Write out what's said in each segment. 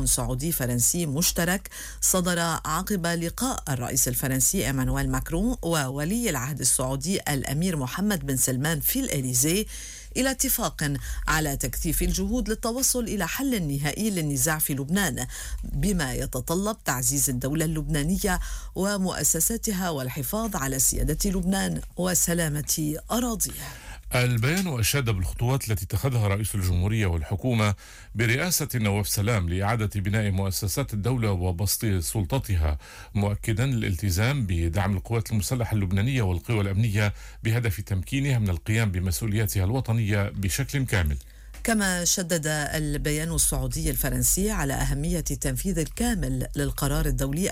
بيان سعودي فرنسي مشترك صدر عقب لقاء الرئيس الفرنسي إيمانويل ماكرون وولي العهد السعودي الأمير محمد بن سلمان في الإليزيه إلى اتفاق على تكثيف الجهود للتوصل إلى حل نهائي للنزاع في لبنان، بما يتطلب تعزيز الدولة اللبنانية ومؤسساتها والحفاظ على سيادة لبنان وسلامة أراضيها. البيان أشاد بالخطوات التي اتخذها رئيس الجمهورية والحكومة برئاسة نواف سلام لإعادة بناء مؤسسات الدولة وبسط سلطتها، مؤكدا الالتزام بدعم القوات المسلحة اللبنانية والقوى الأمنية بهدف تمكينها من القيام بمسؤولياتها الوطنية بشكل كامل. كما شدد البيان السعودي الفرنسي على أهمية التنفيذ الكامل للقرار الدولي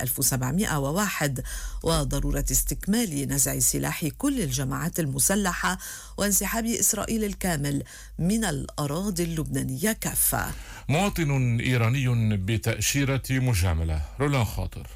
1701 وضرورة استكمال نزع سلاح كل الجماعات المسلحة وانسحاب إسرائيل الكامل من الأراضي اللبنانية كافة. مواطن إيراني بتأشيرة مجاملة. رولان خاطر.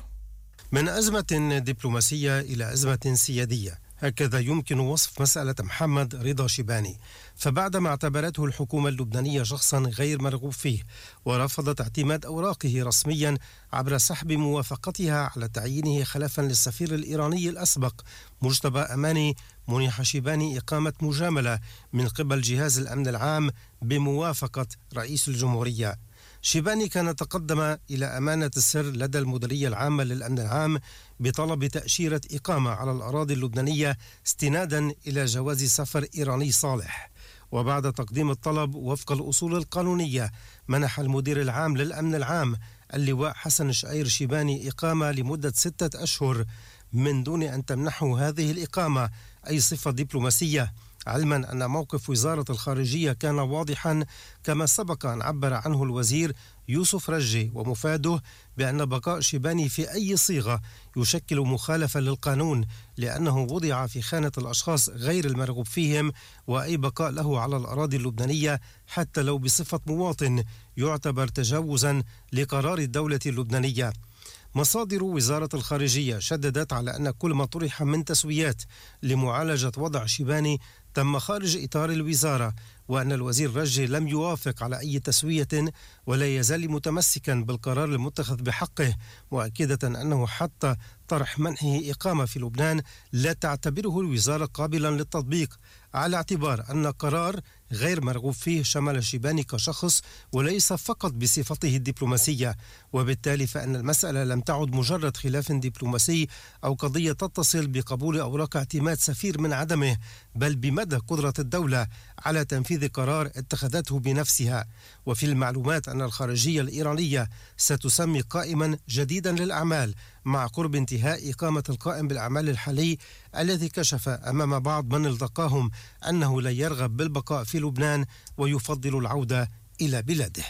من أزمة دبلوماسية إلى أزمة سيادية، هكذا يمكن وصف مسألة محمد رضا شيباني. فبعدما اعتبرته الحكومة اللبنانية شخصا غير مرغوب فيه ورفضت اعتماد أوراقه رسميا عبر سحب موافقتها على تعيينه خلفا للسفير الإيراني الأسبق مجتبى أماني، منح شيباني إقامة مجاملة من قبل جهاز الأمن العام بموافقة رئيس الجمهورية. شيباني كان تقدم إلى أمانة السر لدى المديرية العامة للأمن العام بطلب تأشيرة إقامة على الأراضي اللبنانية استنادا إلى جواز سفر إيراني صالح. وبعد تقديم الطلب وفق الأصول القانونية، منح المدير العام للأمن العام اللواء حسن شعير شيباني إقامة لمدة 6 أشهر من دون أن تمنحه هذه الإقامة أي صفة دبلوماسية، علما أن موقف وزارة الخارجية كان واضحا كما سبق أن عبر عنه الوزير يوسف رجي ومفاده بأن بقاء شيباني في أي صيغة يشكل مخالفة للقانون، لأنه وضع في خانة الأشخاص غير المرغوب فيهم، وأي بقاء له على الأراضي اللبنانية حتى لو بصفة مواطن يعتبر تجاوزا لقرار الدولة اللبنانية. مصادر وزارة الخارجية شددت على أن كل ما طرح من تسويات لمعالجة وضع شيباني تم خارج إطار الوزارة، وأن الوزير رجي لم يوافق على أي تسوية ولا يزال متمسكا بالقرار المتخذ بحقه، مؤكدة أنه حتى طرح منحه إقامة في لبنان لا تعتبره الوزارة قابلا للتطبيق، على اعتبار أن قرار غير مرغوب فيه شمل شيباني كشخص وليس فقط بصفته الدبلوماسية، وبالتالي فإن المسألة لم تعد مجرد خلاف دبلوماسي أو قضية تتصل بقبول أوراق اعتماد سفير من عدمه، بل بمدى قدرة الدولة على تنفيذ قرار اتخذته بنفسها. وفي المعلومات أن الخارجية الإيرانية ستسمي قائما جديدا للأعمال مع قرب انتهاء إقامة القائم بالأعمال الحالي الذي كشف أمام بعض من التقاهم أنه لا يرغب بالبقاء في لبنان ويفضل العودة إلى بلاده.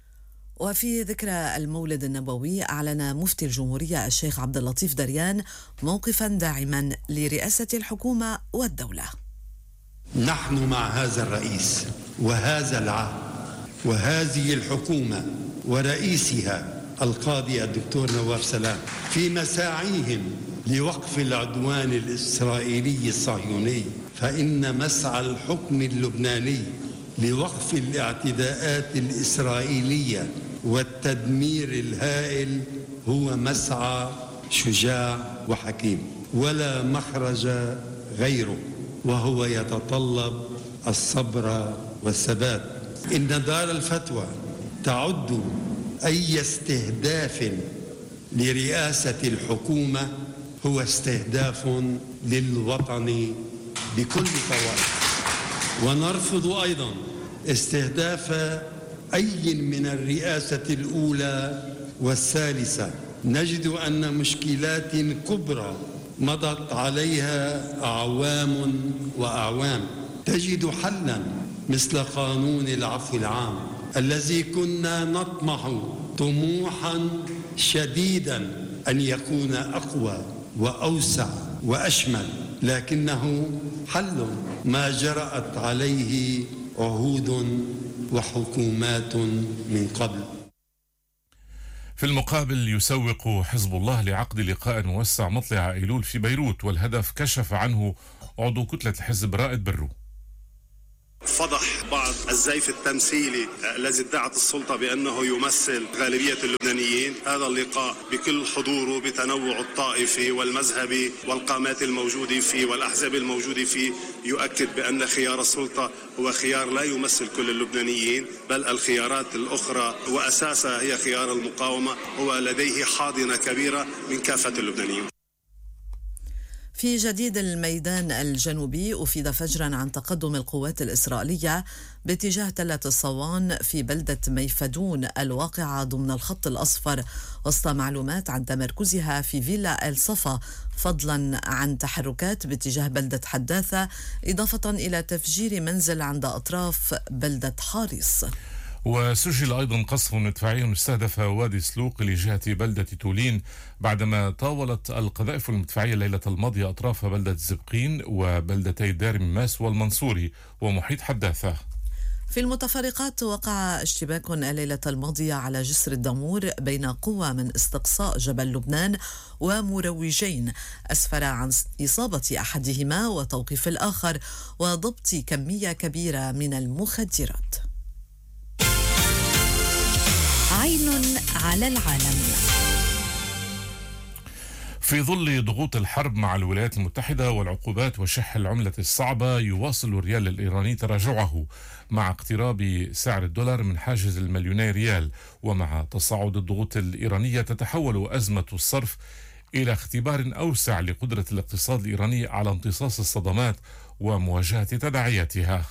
وفي ذكرى المولد النبوي أعلن مفتي الجمهورية الشيخ عبد اللطيف دريان موقفا داعما لرئاسة الحكومة والدولة. نحن مع هذا الرئيس وهذا العهد وهذه الحكومة ورئيسها القاضي الدكتور نواف سلام في مساعيهم لوقف العدوان الإسرائيلي الصهيوني، فإن مسعى الحكم اللبناني لوقف الاعتداءات الإسرائيلية والتدمير الهائل هو مسعى شجاع وحكيم ولا مخرج غيره، وهو يتطلب الصبر والثبات. إن دار الفتوى تعد أي استهداف لرئاسة الحكومة هو استهداف للوطن بكل طوائف، ونرفض أيضا استهداف أي من الرئاسة الأولى والثالثة. نجد أن مشكلات كبرى مضت عليها أعوام وأعوام تجد حلا مثل قانون العفو العام الذي كنا نطمح طموحا شديدا أن يكون أقوى وأوسع وأشمل، لكنه حل ما جرأت عليه عهود وحكومات من قبل. في المقابل يسوق حزب الله لعقد لقاء موسع مطلع أيلول في بيروت، والهدف كشف عنه عضو كتلة الحزب رائد برو. فضح بعض الزيف التمثيلي الذي ادعت السلطة بأنه يمثل غالبية اللبنانيين. هذا اللقاء بكل حضوره بتنوع الطائفي والمذهبي والقامات الموجودة فيه والأحزاب الموجودة فيه يؤكد بأن خيار السلطة هو خيار لا يمثل كل اللبنانيين، بل الخيارات الأخرى وأساسها هي خيار المقاومة هو لديه حاضنة كبيرة من كافة اللبنانيين. في جديد الميدان الجنوبي أفيد فجرا عن تقدم القوات الإسرائيلية باتجاه تلة الصوان في بلدة ميفدون الواقعة ضمن الخط الأصفر، وسط معلومات عن تمركزها في فيلا الصفا، فضلا عن تحركات باتجاه بلدة حداثة، إضافة إلى تفجير منزل عند أطراف بلدة حارس. وسجل أيضا قصف مدفعي استهدف وادي سلوق لجهة بلدة تولين بعدما طاولت القذائف المدفعية الليلة الماضية أطراف بلدة زبقين وبلدتي دار ماس والمنصوري ومحيط حداثة. في المتفرقات وقع اشتباك الليلة الماضية على جسر الدامور بين قوى من استقصاء جبل لبنان ومروجين، أسفر عن إصابة أحدهما وتوقيف الآخر وضبط كمية كبيرة من المخدرات. عين على العالم. في ظل ضغوط الحرب مع الولايات المتحدة والعقوبات وشح العملة الصعبة، يواصل الريال الإيراني تراجعه مع اقتراب سعر الدولار من حاجز المليوني ريال. ومع تصاعد الضغوط الإيرانية تتحول أزمة الصرف إلى اختبار أوسع لقدرة الاقتصاد الإيراني على امتصاص الصدمات ومواجهة تداعياتها.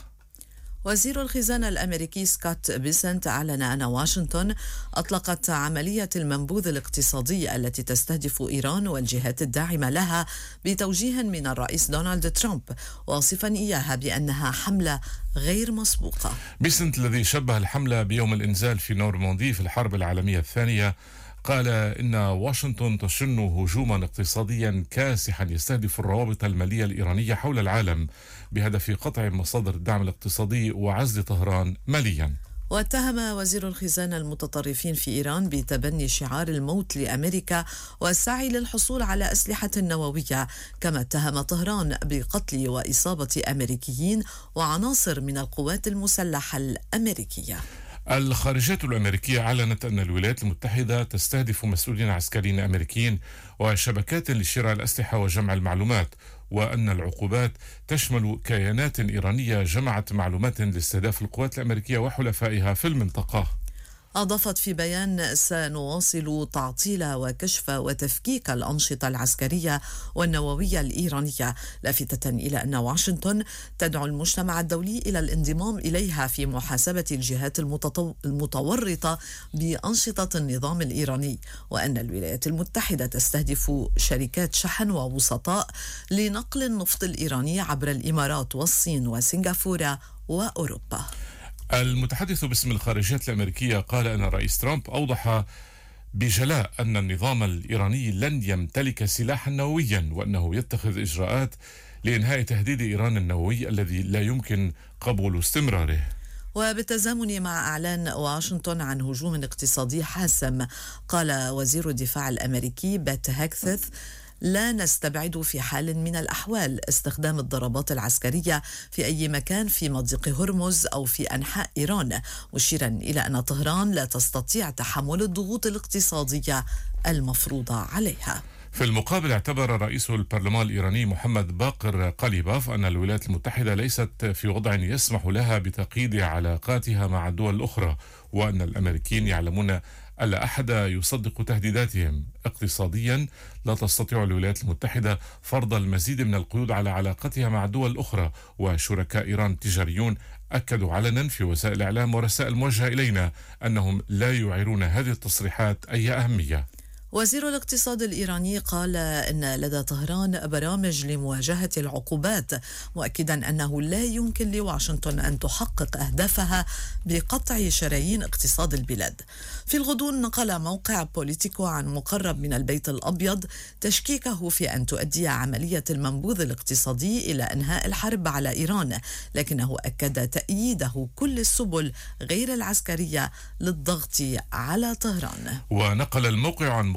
وزير الخزانة الأمريكي سكوت بيسنت أعلن أن واشنطن أطلقت عملية المنبوذ الاقتصادي التي تستهدف إيران والجهات الداعمة لها بتوجيه من الرئيس دونالد ترامب، واصفا إياها بأنها حملة غير مسبوقة. بيسنت الذي شبه الحملة بيوم الإنزال في نورماندي في الحرب العالمية الثانية قال إن واشنطن تشن هجوما اقتصاديا كاسحا يستهدف الروابط المالية الإيرانية حول العالم بهدف قطع مصادر الدعم الاقتصادي وعزل طهران ماليا. واتهم وزير الخزانة المتطرفين في إيران بتبني شعار الموت لأمريكا والسعي للحصول على أسلحة نووية، كما اتهم طهران بقتل وإصابة أمريكيين وعناصر من القوات المسلحة الأمريكية. الخارجية الأمريكية أعلنت أن الولايات المتحدة تستهدف مسؤولين عسكريين أمريكيين وشبكات لشراء الأسلحة وجمع المعلومات، وأن العقوبات تشمل كيانات إيرانية جمعت معلومات لاستهداف القوات الأمريكية وحلفائها في المنطقة. أضافت في بيان: سنواصل تعطيل وكشف وتفكيك الأنشطة العسكرية والنووية الإيرانية، لافتة إلى أن واشنطن تدعو المجتمع الدولي إلى الانضمام إليها في محاسبة الجهات المتورطة بأنشطة النظام الإيراني، وأن الولايات المتحدة تستهدف شركات شحن ووسطاء لنقل النفط الإيراني عبر الإمارات والصين وسنغافورة وأوروبا. المتحدث باسم الخارجية الأمريكية قال أن الرئيس ترامب أوضح بجلاء أن النظام الإيراني لن يمتلك سلاحا نوويا، وأنه يتخذ إجراءات لإنهاء تهديد إيران النووي الذي لا يمكن قبول استمراره. وبالتزامن مع إعلان واشنطن عن هجوم اقتصادي حاسم، قال وزير الدفاع الأمريكي بيت هيكث: لا نستبعد في حال من الأحوال استخدام الضربات العسكرية في أي مكان في مضيق هرمز أو في أنحاء إيران، مشيرا إلى أن طهران لا تستطيع تحمل الضغوط الاقتصادية المفروضة عليها. في المقابل اعتبر رئيس البرلمان الإيراني محمد باقر قليباف أن الولايات المتحدة ليست في وضع يسمح لها بتقييد علاقاتها مع الدول الأخرى، وأن الأمريكيين يعلمون ألا أحد يصدق تهديداتهم. اقتصاديا لا تستطيع الولايات المتحدة فرض المزيد من القيود على علاقتها مع الدول الأخرى، وشركاء إيران التجاريون أكدوا علنا في وسائل الإعلام ورسائل موجهة إلينا أنهم لا يعيرون هذه التصريحات أي أهمية. وزير الاقتصاد الإيراني قال إن لدى طهران برامج لمواجهة العقوبات، مؤكدا أنه لا يمكن لواشنطن أن تحقق أهدافها بقطع شرايين اقتصاد البلاد. في الغضون نقل موقع بوليتيكو عن مقرب من البيت الأبيض تشكيكه في أن تؤدي عملية المنبوذ الاقتصادي إلى إنهاء الحرب على إيران، لكنه أكد تأييده كل السبل غير العسكرية للضغط على طهران. ونقل الموقع عن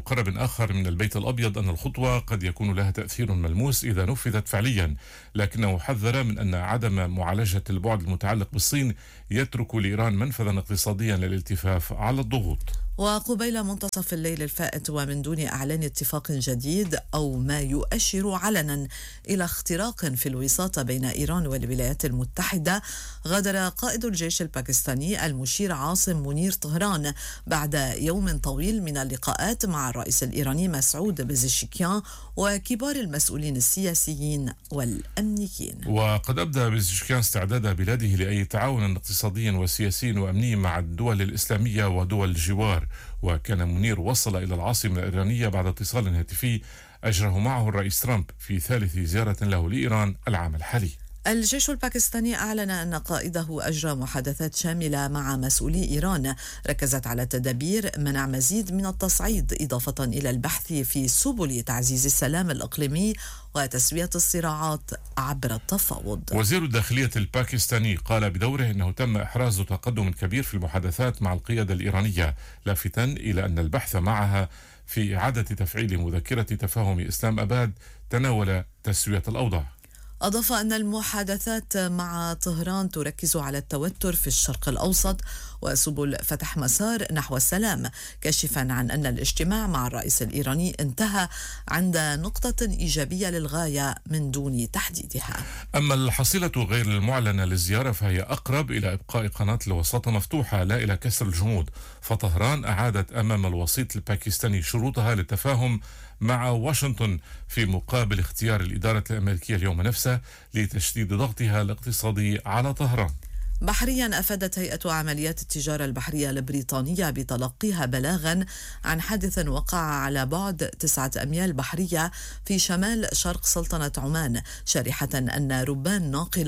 مقرب آخر من البيت الأبيض أن الخطوة قد يكون لها تأثير ملموس إذا نفذت فعليا، لكنه حذر من أن عدم معالجة البعد المتعلق بالصين يترك لإيران منفذا اقتصاديا للالتفاف على الضغوط. وقبيل منتصف الليل الفائت ومن دون إعلان اتفاق جديد أو ما يؤشر علنا إلى اختراق في الوساطة بين إيران والولايات المتحدة، غادر قائد الجيش الباكستاني المشير عاصم منير طهران بعد يوم طويل من اللقاءات مع الرئيس الإيراني مسعود بزشكيان وكبار المسؤولين السياسيين والأمنيين. وقد أبدى بزشكيان استعداد بلاده لأي تعاون اقتصادي وسياسي وأمني مع الدول الإسلامية ودول الجوار. وكان منير وصل إلى العاصمة الإيرانية بعد اتصال هاتفي أجره معه الرئيس ترامب في ثالث زيارة له لإيران العام الحالي. الجيش الباكستاني أعلن أن قائده أجرى محادثات شاملة مع مسؤولي إيران ركزت على تدابير منع مزيد من التصعيد، إضافة إلى البحث في سبل تعزيز السلام الإقليمي وتسوية الصراعات عبر التفاوض. وزير الداخلية الباكستاني قال بدوره أنه تم إحراز تقدم كبير في المحادثات مع القيادة الإيرانية، لافتا إلى أن البحث معها في إعادة تفعيل مذكرة تفاهم إسلام أباد تناول تسوية الأوضاع. أضاف أن المحادثات مع طهران تركز على التوتر في الشرق الأوسط وسبل فتح مسار نحو السلام، كاشفا عن أن الاجتماع مع الرئيس الإيراني انتهى عند نقطة إيجابية للغاية من دون تحديدها. أما الحصيلة غير المعلنة للزيارة فهي أقرب إلى إبقاء قناة الوساطة مفتوحة لا إلى كسر الجمود، فطهران أعادت أمام الوسيط الباكستاني شروطها للتفاهم مع واشنطن في مقابل اختيار الإدارة الأمريكية اليوم نفسه لتشديد ضغطها الاقتصادي على طهران. بحريا أفادت هيئة عمليات التجارة البحرية البريطانية بتلقيها بلاغا عن حادث وقع على بعد 9 أميال بحرية في شمال شرق سلطنة عمان، شارحة أن ربان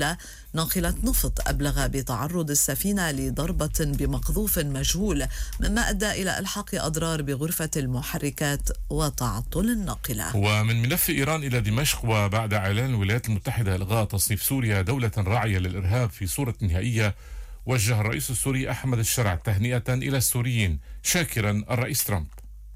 ناقلة نفط أبلغ بتعرض السفينة لضربة بمقذوف مجهول، مما أدى إلى إلحاق أضرار بغرفة المحركات وتعطل الناقلة. ومن ملف إيران إلى دمشق، وبعد إعلان الولايات المتحدة إلغاء تصنيف سوريا دولة راعية للإرهاب في صورة نهائية، وجه الرئيس السوري أحمد الشرع تهنئة إلى السوريين شاكرا الرئيس ترامب.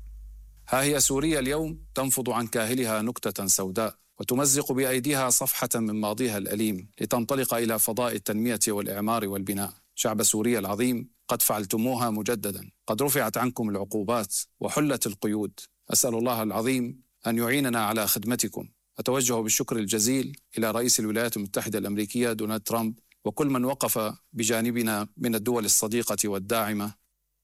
ها هي سوريا اليوم تنفض عن كاهلها نكتة سوداء وتمزق بأيديها صفحة من ماضيها الأليم لتنطلق إلى فضاء التنمية والإعمار والبناء. شعب سوريا العظيم قد فعلتموها مجددا، قد رفعت عنكم العقوبات وحلت القيود. أسأل الله العظيم أن يعيننا على خدمتكم. أتوجه بالشكر الجزيل إلى رئيس الولايات المتحدة الأمريكية دونالد ترامب وكل من وقف بجانبنا من الدول الصديقة والداعمة.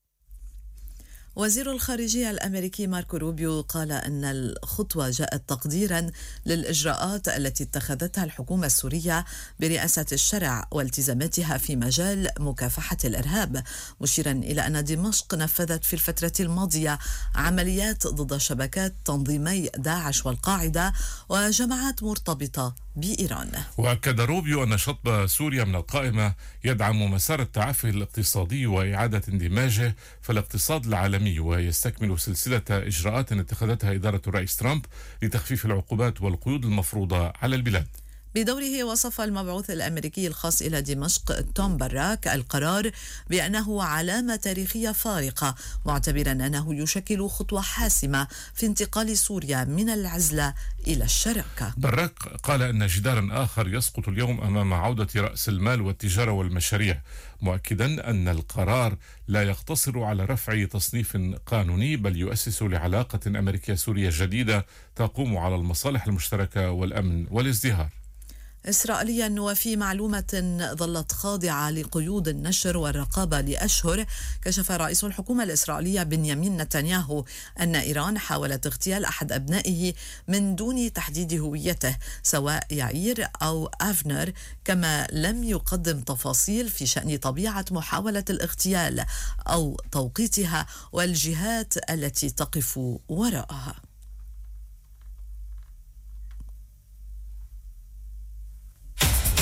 وزير الخارجية الأمريكي ماركو روبيو قال أن الخطوة جاءت تقديرا للإجراءات التي اتخذتها الحكومة السورية برئاسة الشرع والتزاماتها في مجال مكافحة الإرهاب، مشيرا إلى أن دمشق نفذت في الفترة الماضية عمليات ضد شبكات تنظيمي داعش والقاعدة وجماعات مرتبطة بإيران. وأكد روبيو أن شطب سوريا من القائمة يدعم مسار التعافي الاقتصادي وإعادة اندماجه في الاقتصاد العالمي، ويستكمل سلسلة إجراءات اتخذتها إدارة الرئيس ترامب لتخفيف العقوبات والقيود المفروضة على البلاد. بدوره وصف المبعوث الأمريكي الخاص إلى دمشق توم براك القرار بأنه علامة تاريخية فارقة، معتبرا أنه يشكل خطوة حاسمة في انتقال سوريا من العزلة إلى الشراكة. براك قال أن جدارا آخر يسقط اليوم أمام عودة رأس المال والتجارة والمشاريع، مؤكدا أن القرار لا يقتصر على رفع تصنيف قانوني بل يؤسس لعلاقة أمريكية سورية جديدة تقوم على المصالح المشتركة والأمن والازدهار. إسرائيليا، وفي معلومة ظلت خاضعة لقيود النشر والرقابة لأشهر، كشف رئيس الحكومة الإسرائيلية بنيامين نتنياهو أن إيران حاولت اغتيال أحد أبنائه من دون تحديد هويته سواء يعير أو أفنر، كما لم يقدم تفاصيل في شأن طبيعة محاولة الاغتيال أو توقيتها والجهات التي تقف وراءها.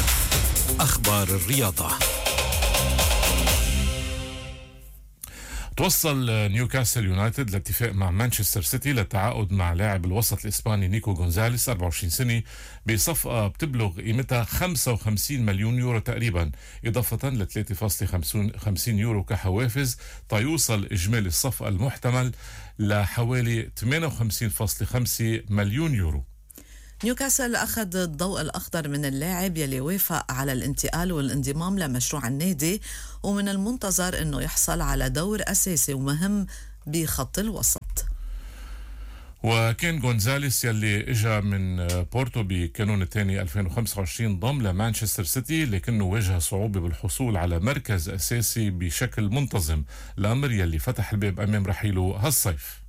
أخبار الرياضة. توصل نيوكاسل يونايتد لاتفاق مع مانشستر سيتي للتعاقد مع لاعب الوسط الإسباني نيكو غونزاليس 24 سنة بصفقة بتبلغ قيمتها 55 مليون يورو تقريبا، إضافة ل 3.50 يورو كحوافز، تيوصل إجمالي الصفقة المحتمل لحوالي 58.5 مليون يورو. نيوكاسل أخذ الضوء الأخضر من اللاعب يلي وافق على الانتقال والانضمام لمشروع النادي، ومن المنتظر أنه يحصل على دور أساسي ومهم بخط الوسط. وكان غونزاليس يلي اجا من بورتو بكانون الثاني 2025 ضم لمانشستر سيتي، لكنه واجه صعوبة بالحصول على مركز أساسي بشكل منتظم، الأمر يلي فتح الباب أمام رحيله هالصيف.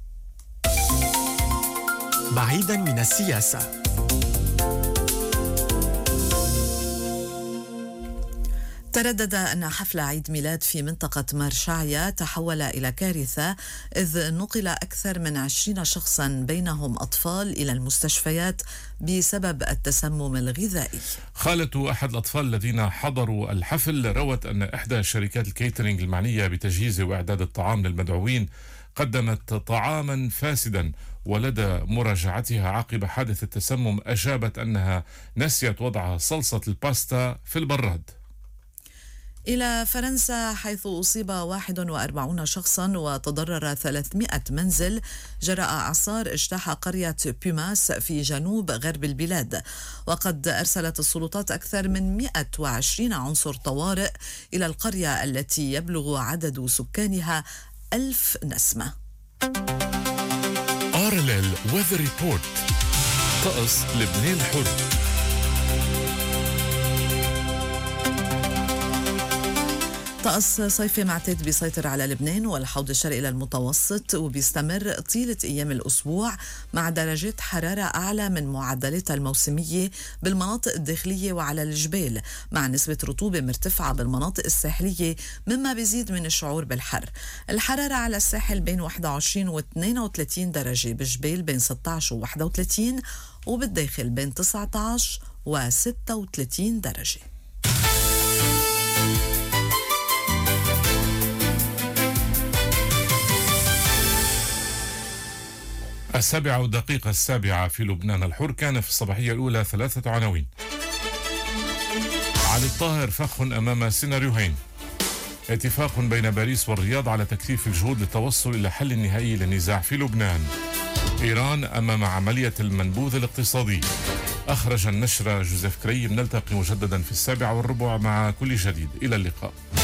بعيدا من السياسة. تردد أن حفل عيد ميلاد في منطقة مارشاعيا تحول إلى كارثة، إذ نقل أكثر من 20 شخصا بينهم أطفال إلى المستشفيات بسبب التسمم الغذائي. خالة أحد الأطفال الذين حضروا الحفل روت أن إحدى شركات الكيترينج المعنية بتجهيز وإعداد الطعام للمدعوين قدمت طعاما فاسدا، ولدى مراجعتها عقب حادث التسمم أجابت أنها نسيت وضع صلصة الباستا في البراد. إلى فرنسا، حيث أصيب 41 شخصا وتضرر 300 منزل جراء إعصار اجتاح قرية بيماس في جنوب غرب البلاد، وقد أرسلت السلطات أكثر من 120 عنصر طوارئ إلى القرية التي يبلغ عدد سكانها 1000 نسمة. RLL Weather Report. طقس لبنان الحر. طقس صيفي معتاد بيسيطر على لبنان والحوض الشرقي للمتوسط، وبيستمر طيلة أيام الأسبوع مع درجات حرارة أعلى من معدلاتها الموسمية بالمناطق الداخلية وعلى الجبال، مع نسبة رطوبة مرتفعة بالمناطق الساحلية مما بيزيد من الشعور بالحر. الحرارة على الساحل بين 21 و 32 درجة، بالجبال بين 16 و 31، وبالداخل بين 19 و 36 درجة. 7:07 في لبنان الحر. كان في الصباحية الأولى 3 عناوين. علي الطاهر فخ أمام سيناريوهين. اتفاق بين باريس والرياض على تكثيف الجهود للتوصل إلى حل نهائي للنزاع في لبنان. إيران أمام عملية المنبوذ الاقتصادي. أخرج النشر جوزيف كريم. نلتقي مجددا في 7:15 مع كل جديد. إلى اللقاء.